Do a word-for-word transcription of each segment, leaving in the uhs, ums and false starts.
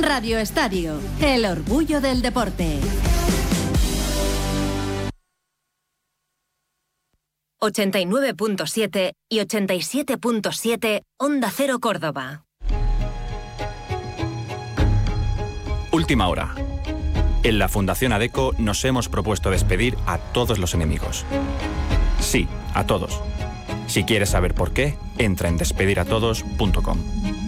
Radio Estadio, el orgullo del deporte. ochenta y nueve punto siete y ochenta y siete punto siete Onda Cero Córdoba. Última hora. En la Fundación ADECO nos hemos propuesto despedir a todos los enemigos. Sí, a todos. Si quieres saber por qué, entra en despediratodos punto com.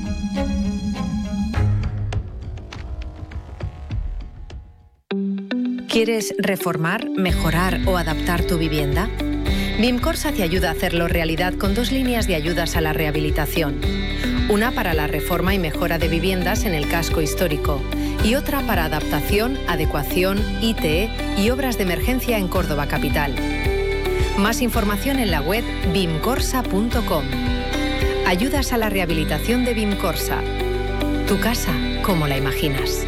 ¿Quieres reformar, mejorar o adaptar tu vivienda? BIMCORSA te ayuda a hacerlo realidad con dos líneas de ayudas a la rehabilitación. Una para la reforma y mejora de viviendas en el casco histórico y otra para adaptación, adecuación, I T E y obras de emergencia en Córdoba capital. Más información en la web bimcorsa punto com. Ayudas a la rehabilitación de BIMCORSA. Tu casa como la imaginas.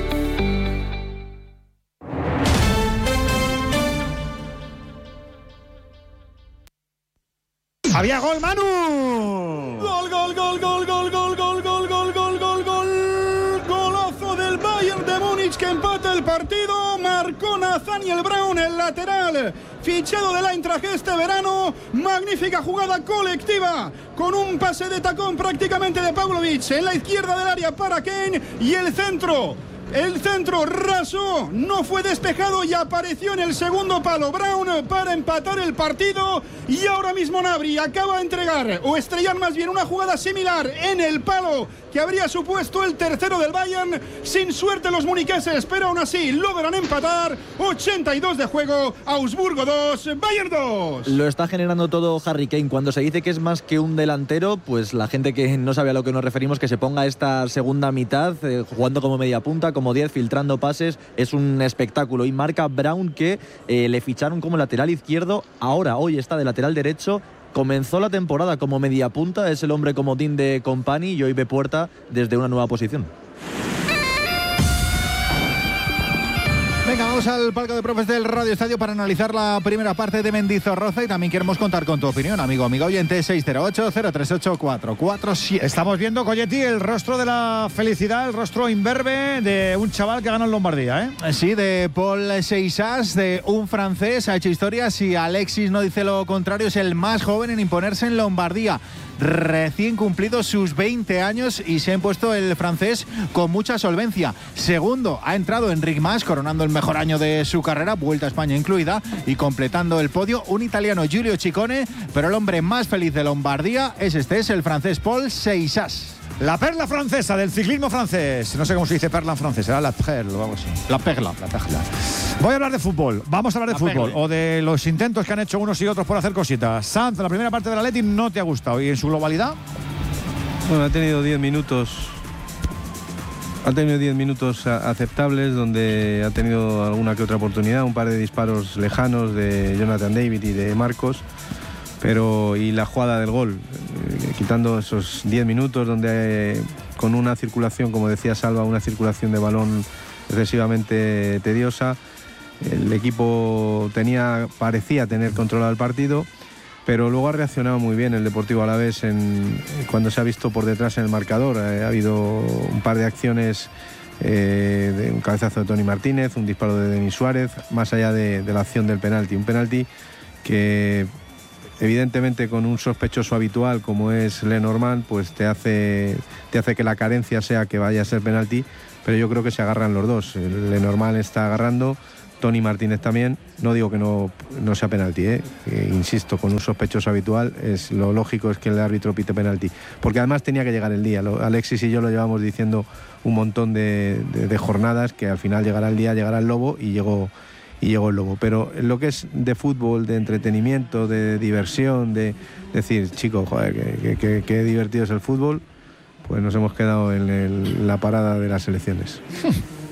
¡Había gol, Manu! ¡Gol, gol, gol, gol, gol, gol, gol, gol, gol, gol, gol, gol! ¡Golazo del Bayern de Múnich que empata el partido! Marcó Nathaniel Brown, el lateral, fichado del Eintracht este verano. Magnífica jugada colectiva, con un pase de tacón prácticamente de Pavlovic en la izquierda del área para Kane, y el centro. El centro raso no fue despejado y apareció en el segundo palo Brown para empatar el partido. Y ahora mismo Gnabry acaba de entregar, o estrellar más bien, una jugada similar en el palo que habría supuesto el tercero del Bayern. Sin suerte los muniqueses, pero aún así logran empatar. ochenta y dos de juego, Augsburgo dos, Bayern dos. Lo está generando todo Harry Kane. Cuando se dice que es más que un delantero, pues la gente que no sabe a lo que nos referimos, que se ponga esta segunda mitad eh, jugando como media punta, como diez, filtrando pases, es un espectáculo. Y marca Brown, que eh, le ficharon como lateral izquierdo, ahora hoy está de lateral derecho. Comenzó la temporada como media punta, es el hombre comodín de Company y hoy ve puerta desde una nueva posición. Venga, vamos al palco de profes del Radio Estadio para analizar la primera parte de Mendizorroza, y también queremos contar con tu opinión, amigo, amiga oyente. Seis cero ocho, cero tres ocho, cuatro cuatro siete. Estamos viendo, Colletti, el rostro de la felicidad, el rostro imberbe de un chaval que gana en Lombardía, ¿eh? Sí, de Paul Seixas, de un francés. Ha hecho historia, si Alexis no dice lo contrario, es el más joven en imponerse en Lombardía. Recién cumplidos sus veinte años y se ha impuesto el francés con mucha solvencia. Segundo ha entrado Enric Mas, coronando el mejor año de su carrera, Vuelta a España incluida, y completando el podio un italiano, Giulio Ciccone, pero el hombre más feliz de Lombardía es este, es el francés Paul Seixas. La perla francesa del ciclismo francés. No sé cómo se dice perla en francés, será la perla, vamos. La perla. La perla. Voy a hablar de fútbol. Vamos a hablar de la fútbol. Perle. O de los intentos que han hecho unos y otros por hacer cositas. Sanz, la primera parte del Atleti no te ha gustado. ¿Y en su globalidad? Bueno, ha tenido diez minutos. Ha tenido diez minutos aceptables, donde ha tenido alguna que otra oportunidad, un par de disparos lejanos de Jonathan David y de Marcos. Pero, y la jugada del gol, eh, quitando esos diez minutos donde eh, con una circulación, como decía Salva, una circulación de balón excesivamente tediosa, el equipo tenía, parecía tener controlado el partido, pero luego ha reaccionado muy bien el Deportivo Alavés en, cuando se ha visto por detrás en el marcador. Eh, ha habido un par de acciones, eh, de un cabezazo de Tony Martínez, un disparo de Denis Suárez, más allá de, de la acción del penalti, un penalti que evidentemente con un sospechoso habitual como es Lenormand, pues te hace, te hace que la carencia sea que vaya a ser penalti, pero yo creo que se agarran los dos. Lenormand está agarrando, Tony Martínez también. No digo que no, no sea penalti, ¿eh? Eh, insisto, con un sospechoso habitual es lo lógico es que el árbitro pite penalti, porque además tenía que llegar el día. Lo, Alexis y yo lo llevamos diciendo un montón de, de, de jornadas, que al final llegará el día, llegará el lobo, y llegó y llegó el lobo. Pero en lo que es de fútbol, de entretenimiento, de diversión, de decir, chicos, joder, que, que, que divertido es el fútbol, pues nos hemos quedado en el, la parada de las elecciones.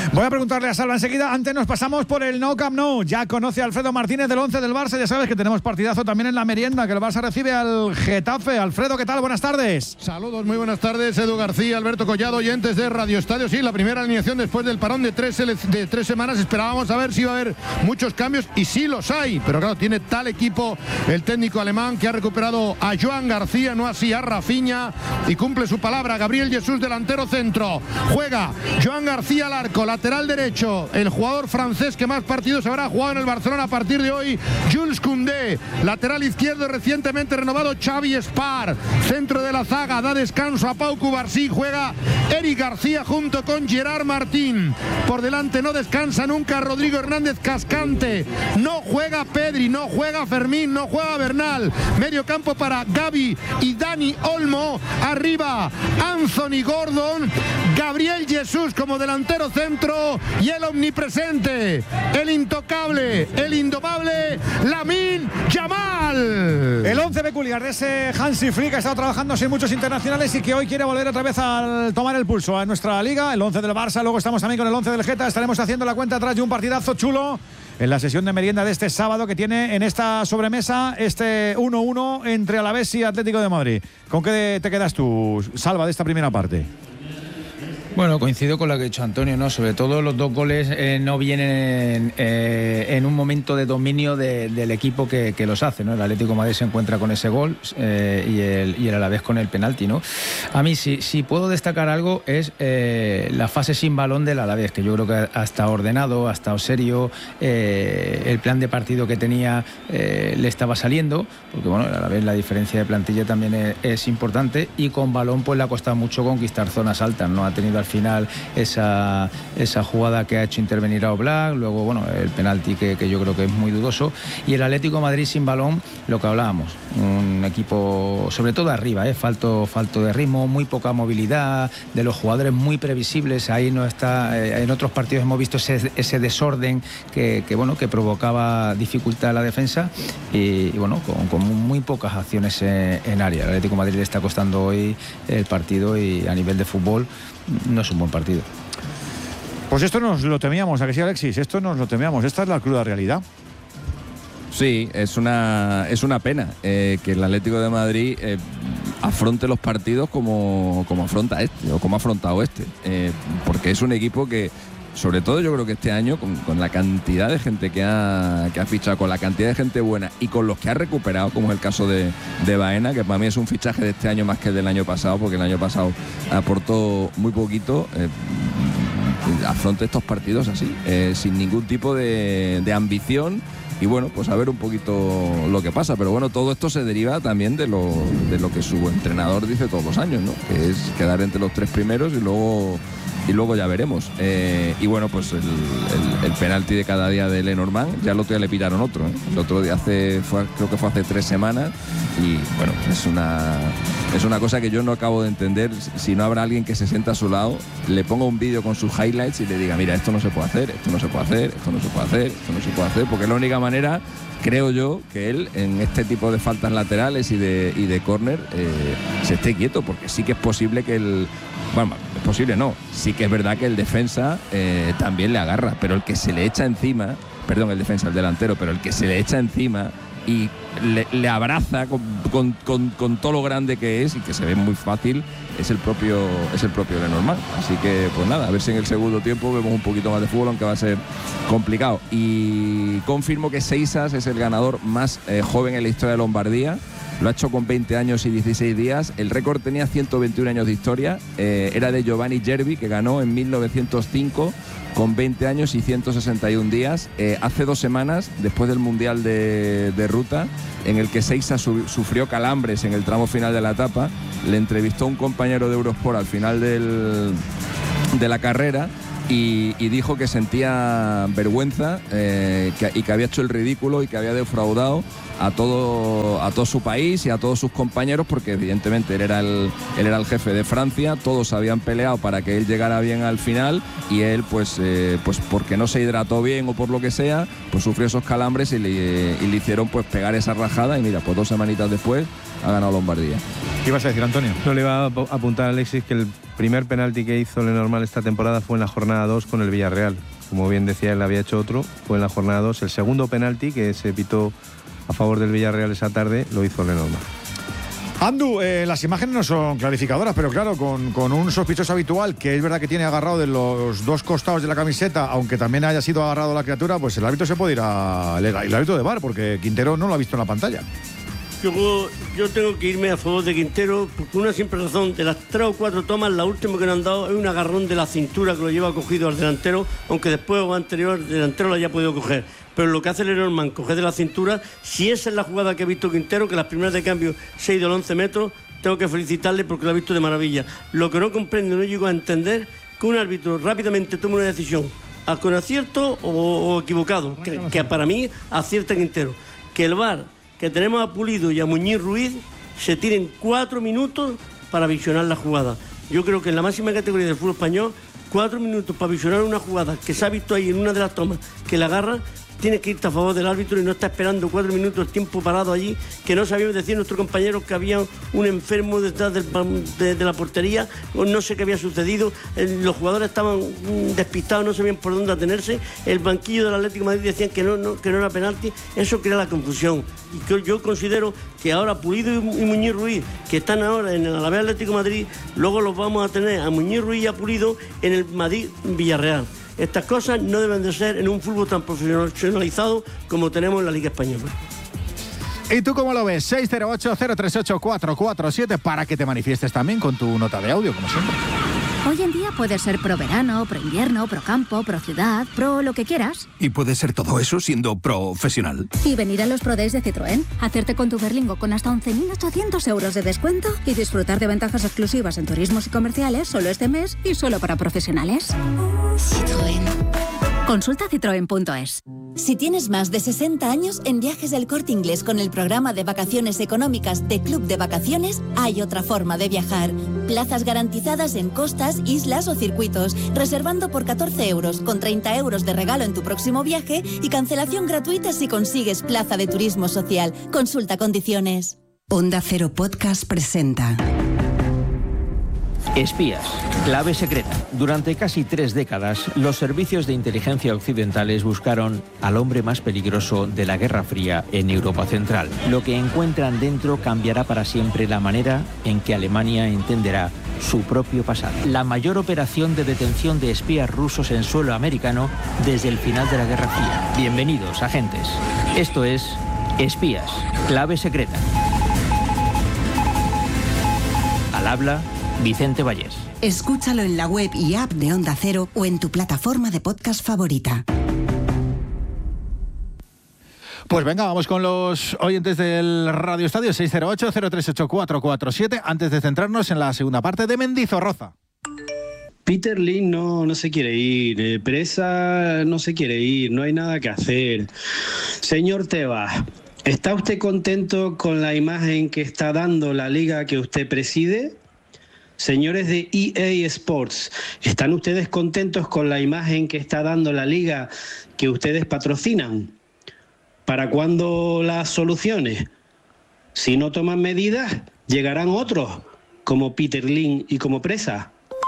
Voy a preguntarle a Salva enseguida. Antes nos pasamos por el Nou Camp Nou. Ya conoce a Alfredo Martínez del once del Barça. Ya sabes que tenemos partidazo también en la merienda, que el Barça recibe al Getafe. Alfredo, ¿qué tal? Buenas tardes. Saludos, muy buenas tardes. Edu García, Alberto Collado, oyentes de Radio Estadio. Sí, la primera alineación después del parón de tres, de tres semanas. Esperábamos a ver si iba a haber muchos cambios, y sí los hay. Pero claro, tiene tal equipo el técnico alemán, que ha recuperado a Joan García, no así a Rafinha, y cumple su palabra. Gabriel Jesús, delantero centro. Juega Joan García al arco, lateral derecho, el jugador francés que más partidos habrá jugado en el Barcelona a partir de hoy, Jules Koundé. Lateral izquierdo, recientemente renovado, Xavi Espar. Centro de la zaga, da descanso a Pau Cubarsí. Juega Eric García junto con Gerard Martín. Por delante no descansa nunca Rodrigo Hernández Cascante. No juega Pedri, no juega Fermín, no juega Bernal. Medio campo para Gavi y Dani Olmo. Arriba Anthony Gordon, Gabriel Jesús como delantero centro, y el omnipresente, el intocable, el indomable Lamine Yamal. El once peculiar de ese Hansi Flick, que ha estado trabajando sin muchos internacionales y que hoy quiere volver otra vez a tomar el pulso a nuestra liga. El once del Barça, luego estamos también con el once del Geta. Estaremos haciendo la cuenta atrás de un partidazo chulo en la sesión de merienda de este sábado, que tiene en esta sobremesa este uno uno entre Alavés y Atlético de Madrid. ¿Con qué te quedas tú, Salva, de esta primera parte? Bueno, coincido con lo que ha dicho Antonio, ¿no? Sobre todo los dos goles eh, no vienen en, eh, en un momento de dominio de, del equipo que, que los hace, ¿no? El Atlético de Madrid se encuentra con ese gol eh, y, el, y el Alavés con el penalti, ¿no? A mí, si, si puedo destacar algo, es eh, la fase sin balón del Alavés, que yo creo que ha estado ordenado, ha estado serio, eh, el plan de partido que tenía eh, le estaba saliendo, porque bueno, el Alavés, la diferencia de plantilla también es, es importante, y con balón pues le ha costado mucho conquistar zonas altas, ¿no? Ha tenido al final esa, esa jugada que ha hecho intervenir a Oblak, luego bueno, el penalti que, que yo creo que es muy dudoso, y el Atlético de Madrid sin balón, lo que hablábamos, un equipo sobre todo arriba, ¿eh? falto, falto de ritmo, muy poca movilidad, de los jugadores muy previsibles. Ahí no está, eh, en otros partidos hemos visto ese, ese desorden que, que bueno, que provocaba dificultad a la defensa, y, y bueno, con, con muy pocas acciones en, en área. El Atlético de Madrid le está costando hoy el partido, y a nivel de fútbol no es un buen partido. Pues esto nos lo temíamos, ¿a que sí, Alexis? Esto nos lo temíamos, esta es la cruda realidad. Sí, es una, es una pena eh, que el Atlético de Madrid eh, afronte los partidos como, como afronta este, o como ha afrontado este, eh, porque es un equipo que, sobre todo yo creo que este año, con, con la cantidad de gente que ha, que ha fichado, con la cantidad de gente buena y con los que ha recuperado, como es el caso de, de Baena, que para mí es un fichaje de este año más que el del año pasado, porque el año pasado aportó muy poquito, eh, afronte estos partidos así, eh, sin ningún tipo de, de ambición. Y bueno, pues a ver un poquito lo que pasa. Pero bueno, todo esto se deriva también de lo, de lo que su entrenador dice todos los años, ¿no? Que es quedar entre los tres primeros y luego, y luego ya veremos. Eh, y bueno, pues el, el, el penalti de cada día de Lenormand, ya el otro día le pitaron otro, ¿eh? El otro día hace, fue, creo que fue hace tres semanas. Y bueno, es una, es una cosa que yo no acabo de entender. Si no habrá alguien que se sienta a su lado, le ponga un vídeo con sus highlights y le diga, mira, esto no se puede hacer, esto no se puede hacer, esto no se puede hacer, esto no se puede hacer, porque es la única manera, creo yo, que él en este tipo de faltas laterales y de, y de córner eh, se esté quieto, porque sí que es posible que el... Bueno, es posible no, sí que es verdad que el defensa eh, también le agarra, pero el que se le echa encima, perdón, el defensa, el delantero, pero el que se le echa encima y le, le abraza con, con, con, con todo lo grande que es y que se ve muy fácil, es el propio es el propio Lenormand. Así que pues nada, a ver si en el segundo tiempo vemos un poquito más de fútbol, aunque va a ser complicado. Y confirmo que Seisas es el ganador más eh, joven en la historia de Lombardía. Lo ha hecho con veinte años y dieciséis días. El récord tenía ciento veintiún años de historia. Eh, era de Giovanni Gervi, que ganó en mil novecientos cinco con veinte años y ciento sesenta y un días. Eh, hace dos semanas, después del Mundial de, de Ruta, en el que Seisas su, sufrió calambres en el tramo final de la etapa, le entrevistó un compañero de Eurosport al final del, de la carrera. Y, y dijo que sentía vergüenza eh, que, y que había hecho el ridículo y que había defraudado a todo, a todo su país y a todos sus compañeros, porque evidentemente él era, el, él era el jefe de Francia, todos habían peleado para que él llegara bien al final y él pues, eh, pues porque no se hidrató bien o por lo que sea, pues sufrió esos calambres y le, y le hicieron pues pegar esa rajada y mira, pues dos semanitas después ha ganado Lombardía. ¿Qué ibas a decir, Antonio? No, le iba a apuntar a Alexis que el primer penalti que hizo Lenormand esta temporada fue en la jornada dos con el Villarreal. Como bien decía, él había hecho otro, fue en la jornada dos. El segundo penalti que se pitó a favor del Villarreal esa tarde lo hizo Lenormand. Andu, eh, las imágenes no son clarificadoras, pero claro, con, con un sospechoso habitual, que es verdad que tiene agarrado de los dos costados de la camiseta, aunque también haya sido agarrado la criatura, pues el árbitro se puede ir a... El, el árbitro de V A R, porque Quintero no lo ha visto en la pantalla. Yo, yo tengo que irme a favor de Quintero por una simple razón. De las tres o cuatro tomas, la última que nos han dado es un agarrón de la cintura que lo lleva cogido al delantero, aunque después o anterior el delantero lo haya podido coger. Pero lo que hace Lenormand, coger de la cintura, si esa es la jugada que ha visto Quintero, que las primeras de cambio se ha ido a once metros, tengo que felicitarle porque lo ha visto de maravilla. Lo que no comprendo, no llego a entender, que un árbitro rápidamente tome una decisión, con acierto o, o equivocado, que, que para mí acierta Quintero. Que el V A R, que tenemos a Pulido y a Muñiz Ruiz, se tiren cuatro minutos para visionar la jugada. Yo creo que en la máxima categoría del fútbol español, cuatro minutos para visionar una jugada que se ha visto ahí en una de las tomas que la agarra, tiene que irte a favor del árbitro y no está esperando cuatro minutos el tiempo parado allí, que no sabíamos decir nuestros compañeros que había un enfermo detrás del, de, de la portería, o no sé qué había sucedido, el, los jugadores estaban despistados, no sabían por dónde atenerse, el banquillo del Atlético de Madrid decían que no, no, que no era penalti, eso crea la confusión. Y que yo considero que ahora Pulido y, y Muñiz Ruiz, que están ahora en el Alavés Atlético de Madrid, luego los vamos a tener a Muñiz Ruiz y a Pulido en el Madrid Villarreal. Estas cosas no deben de ser en un fútbol tan profesionalizado como tenemos en la Liga Española. ¿Y tú cómo lo ves? seis cero ocho, cero tres ocho, cuatro cuatro siete para que te manifiestes también con tu nota de audio, como siempre. Hoy en día puedes ser pro verano, pro invierno, pro campo, pro ciudad, pro lo que quieras. Y puedes ser todo eso siendo profesional. Y venir a los Pro Days de Citroën, hacerte con tu Berlingo con hasta once mil ochocientos euros de descuento y disfrutar de ventajas exclusivas en turismos y comerciales solo este mes y solo para profesionales. Citroën. Consulta citroen punto es. Si tienes más de sesenta años, en Viajes del Corte Inglés con el programa de vacaciones económicas de Club de Vacaciones, hay otra forma de viajar. Plazas garantizadas en costas, islas o circuitos, reservando por catorce euros, con treinta euros de regalo en tu próximo viaje y cancelación gratuita si consigues plaza de turismo social. Consulta condiciones. Onda Cero Podcast presenta... Espías, clave secreta. Durante casi tres décadas, los servicios de inteligencia occidentales buscaron al hombre más peligroso de la Guerra Fría en Europa Central. Lo que encuentran dentro cambiará para siempre la manera en que Alemania entenderá su propio pasado. La mayor operación de detención de espías rusos en suelo americano desde el final de la Guerra Fría. Bienvenidos, agentes. Esto es Espías, clave secreta. Al habla Vicente Vallés. Escúchalo en la web y app de Onda Cero o en tu plataforma de podcast favorita. Pues venga, vamos con los oyentes del Radio Estadio. Seis cero ocho, cero tres ocho, cuatro cuatro siete, antes de centrarnos en la segunda parte de Mendizorroza. Peter Lim no, no se quiere ir, eh, Presa no se quiere ir, no hay nada que hacer. Señor Tebas, ¿está usted contento con la imagen que está dando la liga que usted preside? Señores de E A Sports, ¿están ustedes contentos con la imagen que está dando la liga que ustedes patrocinan? ¿Para cuándo las soluciones? Si no toman medidas, llegarán otros, como Peter Lim y como Presa.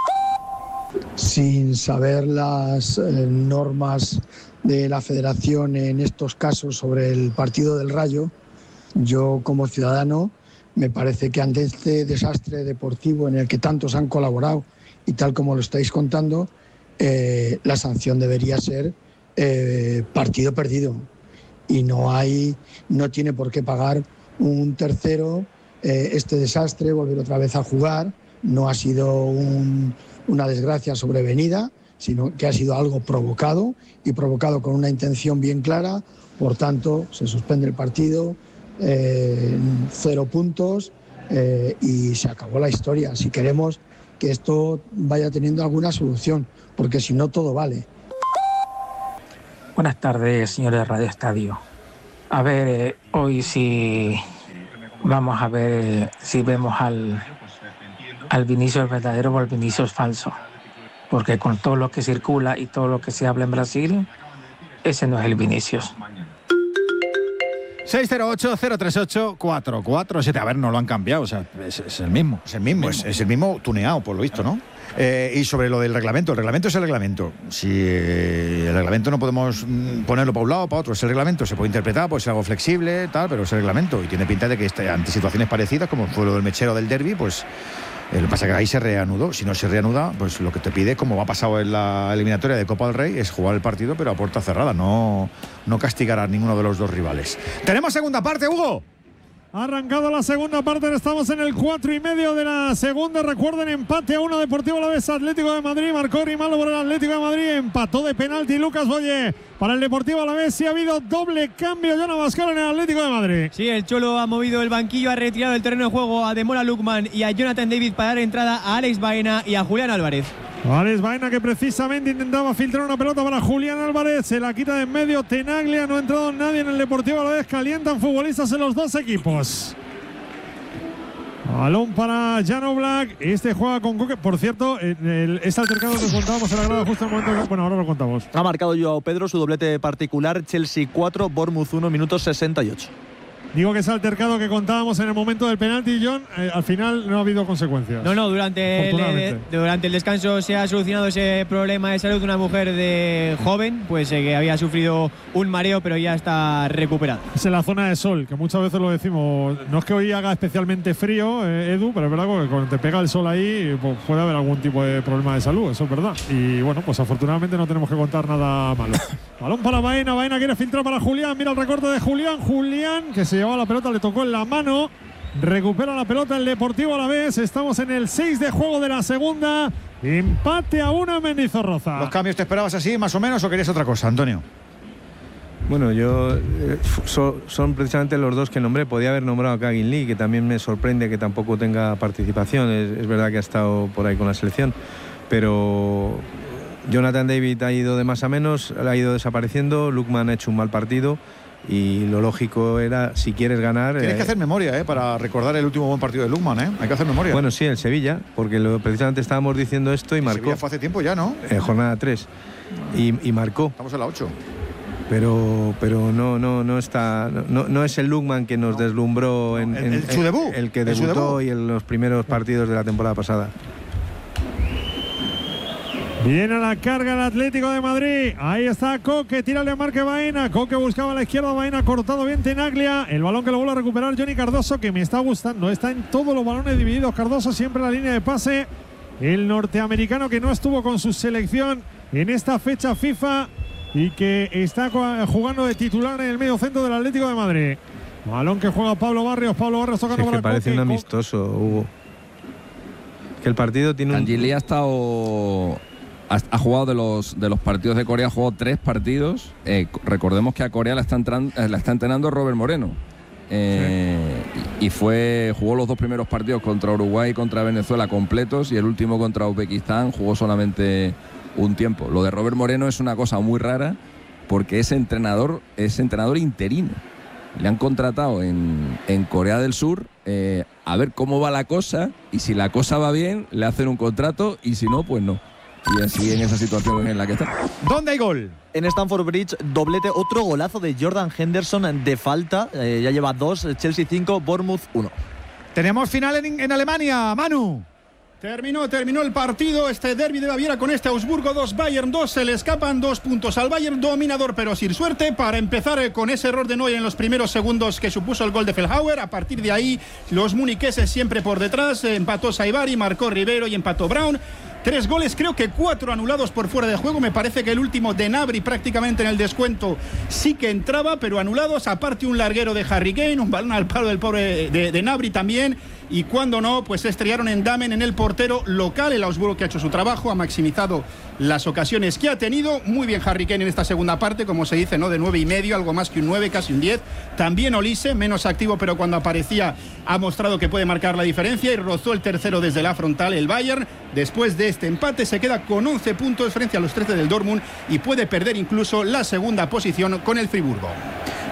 Sin saber las eh, normas de la federación en estos casos sobre el partido del Rayo, yo como ciudadano me parece que ante este desastre deportivo en el que tantos han colaborado y tal como lo estáis contando, eh, la sanción debería ser eh, partido perdido. Y no hay, no tiene por qué pagar un tercero eh, este desastre, volver otra vez a jugar. No ha sido un, una desgracia sobrevenida, sino que ha sido algo provocado y provocado con una intención bien clara. Por tanto, se suspende el partido, eh, cero puntos eh, y se acabó la historia. Si queremos que esto vaya teniendo alguna solución, porque si no todo vale. Buenas tardes, señores de Radio Estadio. A ver, eh, hoy sí vamos a ver eh, si vemos al, al Vinicius verdadero o al Vinicius falso. Porque con todo lo que circula y todo lo que se habla en Brasil, ese no es el Vinicius. seis cero ocho, cero tres ocho, cuatro cuatro siete. A ver, no lo han cambiado, o sea, es, es el mismo. Es el mismo, es, es el mismo tuneado, por lo visto, ¿no? Eh, y sobre lo del reglamento, el reglamento es el reglamento. Si eh, el reglamento no podemos ponerlo para un lado o para otro, es el reglamento, se puede interpretar, puede ser algo flexible, tal, pero es el reglamento. Y tiene pinta de que este, ante situaciones parecidas, como fue lo del mechero del derbi, pues eh, lo que pasa es que ahí se reanudó. Si no se reanuda, pues lo que te pide, como ha pasado en la eliminatoria de Copa del Rey, es jugar el partido, pero a puerta cerrada, no, no castigar a ninguno de los dos rivales. Tenemos segunda parte, Hugo. Ha arrancado la segunda parte, estamos en el cuatro y medio de la segunda. Recuerden, empate a uno Deportivo Alavés Atlético de Madrid. Marcó Grimaldo por el Atlético de Madrid. Empató de penalti Lucas Boye para el Deportivo Alavés. Sí ha habido doble cambio. Jonan Abascal en el Atlético de Madrid. Sí, el Cholo ha movido el banquillo, ha retirado del terreno de juego a Demola Lookman y a Jonathan David para dar entrada a Alex Baena y a Julián Álvarez. Alex Baena, que precisamente intentaba filtrar una pelota para Julián Álvarez, se la quita de en medio Tenaglia, no ha entrado nadie en el Deportivo Alavés, calientan futbolistas en los dos equipos. Balón para Jan Oblak, este juega con Coque, por cierto, el, el, este altercado que contábamos en la grada justo en el momento que, bueno, ahora lo contamos. Ha marcado Joao Pedro su doblete particular, Chelsea cuatro, Bournemouth uno, minutos sesenta y ocho. Digo que ese altercado que contábamos en el momento del penalti, John, eh, al final no ha habido consecuencias. No, no, durante el, eh, durante el descanso se ha solucionado ese problema de salud de una mujer de joven, pues eh, que había sufrido un mareo, pero ya está recuperada. Es en la zona de sol, que muchas veces lo decimos. No es que hoy haga especialmente frío, eh, Edu, pero es verdad que cuando te pega el sol ahí pues puede haber algún tipo de problema de salud, eso es verdad. Y bueno, pues afortunadamente no tenemos que contar nada malo. Balón para Baena, Baena quiere filtrar para Julián, mira el recorte de Julián, Julián que se llevaba la pelota, le tocó en la mano, recupera la pelota el Deportivo Alavés, estamos en el seis de juego de la segunda, empate a uno en Mendizorroza. ¿Los cambios te esperabas así, más o menos, o querías otra cosa, Antonio? Bueno, yo eh, so, son precisamente los dos que nombré. Podía haber nombrado a Kagin Lee, que también me sorprende que tampoco tenga participación. Es, es verdad que ha estado por ahí con la selección, pero Jonathan David ha ido de más a menos, ha ido desapareciendo, Lookman ha hecho un mal partido y lo lógico era, si quieres ganar... Tienes eh, que hacer memoria eh, para recordar el último buen partido de Lookman, ¿eh? Hay que hacer memoria. Bueno, sí, el Sevilla, porque lo, precisamente estábamos diciendo esto y el marcó. Sevilla fue hace tiempo ya, ¿no? Eh, jornada tres. Y, y marcó. Estamos en la ocho. Pero, pero no, no, no está, no, no es el Lookman que nos deslumbró en, el, en, el, su debut, el que el debutó y en los primeros partidos de la temporada pasada. Viene a la carga el Atlético de Madrid. Ahí está Coque, tírale a Marque Baena. Coque buscaba a la izquierda, Baena cortado bien Tenaglia. El balón que lo vuelve a recuperar Johnny Cardoso, que me está gustando. Está en todos los balones divididos. Cardoso siempre en la línea de pase. El norteamericano que no estuvo con su selección en esta fecha FIFA y que está jugando de titular en el medio centro del Atlético de Madrid. Balón que juega Pablo Barrios. Pablo Barrios tocando sí, para que parece Coque. un amistoso, Hugo. Que el partido tiene un... Angeli ha estado... Ha jugado de los, de los partidos de Corea, ha jugado tres partidos. Eh, recordemos que a Corea la está, entran, la está entrenando Robert Moreno. Eh, sí. y, y fue jugó los dos primeros partidos contra Uruguay y contra Venezuela completos, y el último contra Uzbekistán jugó solamente un tiempo. Lo de Robert Moreno es una cosa muy rara, porque es entrenador, es entrenador interino. Le han contratado en, en Corea del Sur eh, a ver cómo va la cosa, y si la cosa va bien, le hacen un contrato, y si no, pues no. Y así en esa situación en la que está. ¿Dónde hay gol? En Stamford Bridge, doblete, otro golazo de Jordan Henderson de falta. Eh, ya lleva dos, Chelsea cinco, Bournemouth uno. Tenemos final en, en Alemania, Manu. Terminó, terminó el partido, este derbi de Baviera con este Augsburgo dos, Bayern dos, se le escapan dos puntos al Bayern, dominador pero sin suerte, para empezar con ese error de Neuer en los primeros segundos que supuso el gol de Feldhauer. A partir de ahí, los muniqueses siempre por detrás, empató Saibari, marcó Rivero y empató Brown. Tres goles, creo que cuatro anulados por fuera de juego. Me parece que el último de Gnabry prácticamente en el descuento sí que entraba, pero anulados. Aparte un larguero de Harry Kane, un balón al palo del pobre de, de Gnabry también. Y cuando no, pues se estrellaron en Damen, en el portero local. El Augsburgo que ha hecho su trabajo, ha maximizado las ocasiones que ha tenido. Muy bien Harry Kane en esta segunda parte, como se dice, ¿no? De nueve y medio, algo más que un nueve, casi un diez. También Olise, menos activo, pero cuando aparecía ha mostrado que puede marcar la diferencia y rozó el tercero desde la frontal el Bayern. Después de este empate se queda con once puntos frente a los trece del Dortmund y puede perder incluso la segunda posición con el Friburgo.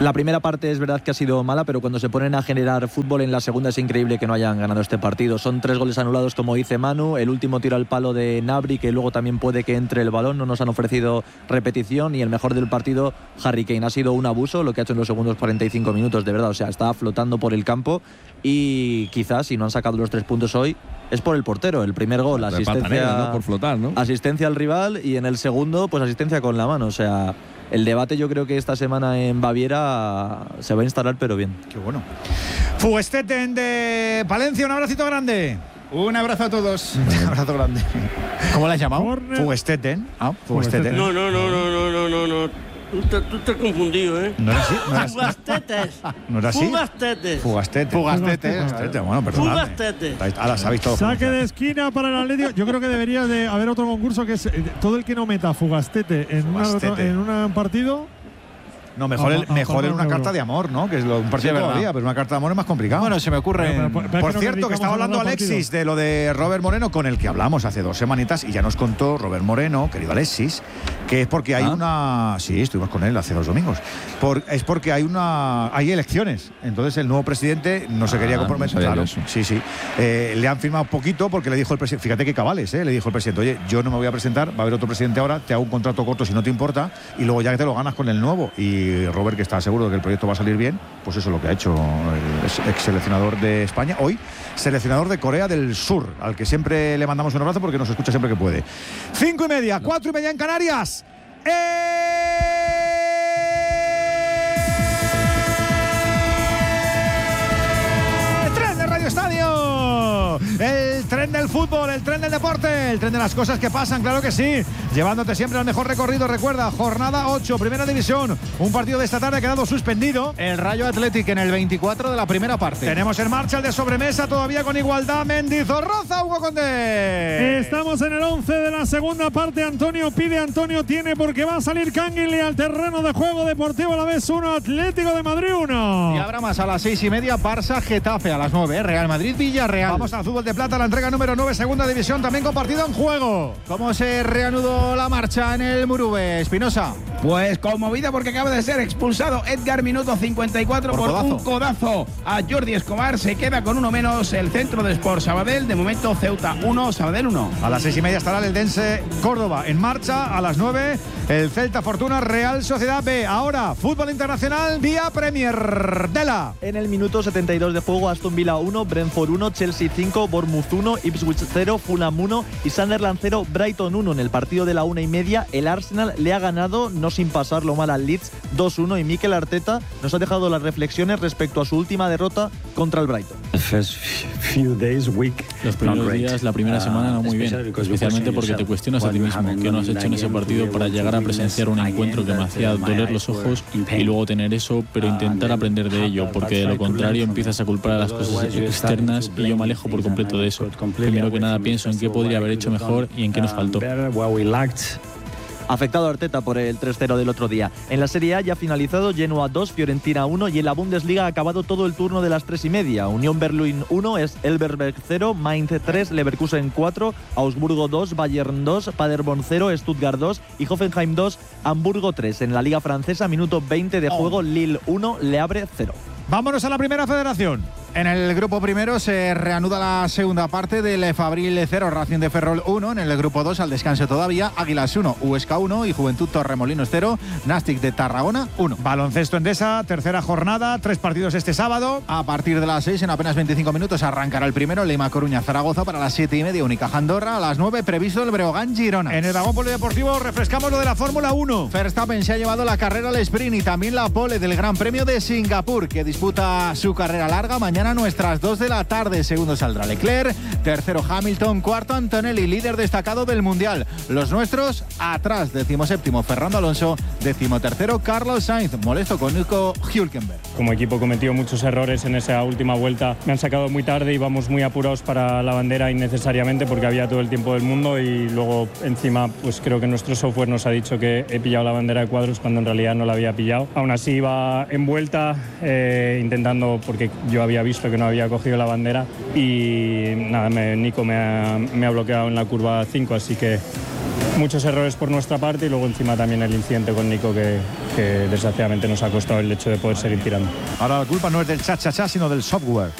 La primera parte es verdad que ha sido mala, pero cuando se ponen a generar fútbol en la segunda es increíble que no hayan ganado este partido. Son tres goles anulados, como dice Manu, el último tiro al palo de Gnabry, que luego también puede que entre el balón, no nos han ofrecido repetición, y el mejor del partido, Harry Kane. Ha sido un abuso lo que ha hecho en los segundos cuarenta y cinco minutos, de verdad, o sea, está flotando por el campo, y quizás si no han sacado los tres puntos hoy es por el portero. El primer gol, asistencia, negra, ¿no? Por flotar, ¿no? Asistencia al rival, y en el segundo, pues asistencia con la mano, o sea... El debate yo creo que esta semana en Baviera se va a instalar, pero bien. Qué bueno. Fugesteten de Palencia, un abracito grande. Un abrazo a todos. Un abrazo grande. ¿Cómo la has llamado? Fugesteten. Ah, Fugesteten. No, no, no, no, no, no, no, no. Tú, te, tú estás confundido, ¿eh? No era así. No era así. Fugastetes. ¿No era así? Fugastetes. Fugastete. Fugastete. Fugastete. Bueno, perdón. Fugastete. Ahora sabéis todo. Saque de esquina para el Atlético. Yo creo que debería de haber otro concurso que es eh, todo el que no meta Fugastete en, Fugastete. Una, en un partido. No, mejor, el, mejor en una carta de amor, ¿no? Que es lo, un partido sí, todavía, pero una carta de amor es más complicado. Bueno, se me ocurre. Pero, pero, pero, por cierto, que estaba hablando Alexis de lo de Robert Moreno, con el que hablamos hace dos semanitas, y ya nos contó Robert Moreno, querido Alexis, que es porque hay ¿Ah? una. Sí, estuvimos con él hace dos domingos. Por, es porque hay una. Hay elecciones. Entonces el nuevo presidente no se ah, quería comprometer. No claro, sí, sí. Eh, le han firmado poquito porque le dijo el presidente. Fíjate qué cabales, ¿eh? Le dijo el presidente, oye, yo no me voy a presentar, va a haber otro presidente ahora, te hago un contrato corto si no te importa, y luego ya que te lo ganas con el nuevo. Y Robert, que está seguro de que el proyecto va a salir bien, pues eso es lo que ha hecho el ex seleccionador de España, hoy seleccionador de Corea del Sur, al que siempre le mandamos un abrazo porque nos escucha siempre que puede. Cinco y media, cuatro y media en Canarias. ¡Eh! ¡Tren de Radio Estadio! El tren del fútbol, el tren del deporte, el tren de las cosas que pasan, claro que sí, llevándote siempre al mejor recorrido. Recuerda, jornada ocho, primera división, un partido de esta tarde ha quedado suspendido. El Rayo Athletic en el veinticuatro de la primera parte. Tenemos en marcha el de sobremesa, todavía con igualdad. Mendizorroza, Hugo Condé. Estamos en el once de la segunda parte. Antonio pide, Antonio tiene, porque va a salir Canguilí al terreno de juego. Deportivo Alavés uno, Atlético de Madrid uno. Y habrá más a las seis y media, Barça Getafe a las nueve, Real Madrid Villarreal. Vamos al fútbol de plata, la entrega número nueve, segunda división, también con partido en juego. ¿Cómo se reanudó la marcha en el Murube, Espinosa? Pues conmovida porque acaba de ser expulsado Edgar, minuto cincuenta y cuatro, por, por un codazo a Jordi Escobar. Se queda con uno menos el centro de Sport Sabadell. De momento Ceuta uno, Sabadell uno. A las seis y media estará el Eldense Córdoba en marcha. A las nueve el Celta Fortuna Real Sociedad B. Ahora fútbol internacional vía Premier. Dela. En el minuto setenta y dos de juego, Aston Villa uno, Brentford uno, Chelsea cinco, Bournemouth uno, Ipswich cero, Fulham uno y Sunderland cero, Brighton uno. En el partido de la una y media, el Arsenal le ha ganado, no sin pasarlo mal, al Leeds dos uno, y Mikel Arteta nos ha dejado las reflexiones respecto a su última derrota contra el Brighton. Los primeros días, la primera semana no muy bien, especialmente porque te cuestionas a ti mismo qué no has hecho en ese partido para llegar a presenciar un encuentro que me hacía doler los ojos y luego tener eso, pero intentar aprender de ello, porque de lo contrario empiezas a culpar a las cosas externas y yo me alejo por completo de eso. Primero que nada pienso en qué podría haber hecho mejor y en qué nos faltó. Afectado Arteta por el tres cero del otro día. En la Serie A ya ha finalizado, Genoa dos, Fiorentina uno, y en la Bundesliga ha acabado todo el turno de las tres y media. Unión Berlín uno, es Elberberg cero, Mainz tres, Leverkusen cuatro, Augsburgo dos, Bayern dos, Paderborn cero, Stuttgart dos y Hoffenheim dos, Hamburgo tres. En la Liga Francesa, minuto veinte de juego, Lille uno, Le Havre cero. Vámonos a la primera federación. En el grupo primero se reanuda la segunda parte del Fabril cero, Racing de Ferrol uno. En el grupo dos, al descanso todavía, Águilas uno, Huesca uno y Juventud Torremolinos cero, Nastic de Tarragona uno. Baloncesto Endesa, tercera jornada, tres partidos este sábado. A partir de las seis, en apenas veinticinco minutos, arrancará el primero, Lima Coruña Zaragoza. Para las siete y media, Unicaja Andorra. A las nueve, previsto el Breogán Girona. En el Dragón Polideportivo refrescamos lo de la Fórmula uno. Verstappen se ha llevado la carrera al sprint y también la pole del Gran Premio de Singapur, que disputa su carrera larga mañana a nuestras dos de la tarde. Segundo saldrá Leclerc, tercero Hamilton, cuarto Antonelli, líder destacado del Mundial. Los nuestros atrás, decimoséptimo Fernando Alonso, decimotercero Carlos Sainz, molesto con Nico Hülkenberg. Como equipo he cometido muchos errores en esa última vuelta, me han sacado muy tarde y vamos muy apurados para la bandera innecesariamente porque había todo el tiempo del mundo y luego encima pues creo que nuestro software nos ha dicho que he pillado la bandera de cuadros cuando en realidad no la había pillado. Aún así iba en vuelta eh, intentando, porque yo había visto que no había cogido la bandera y nada, me, Nico me ha, me ha bloqueado en la curva cinco, así que muchos errores por nuestra parte y luego encima también el incidente con Nico que, que desgraciadamente nos ha costado el hecho de poder seguir tirando. Ahora la culpa no es del cha-cha-cha, sino del software.